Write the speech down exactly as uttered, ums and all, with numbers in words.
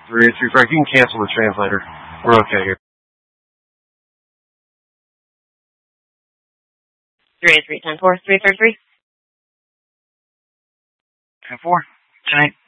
three eight three Frank, you can cancel the translator. We're okay here. three eight three, ten four, three three three. ten four. ten eight.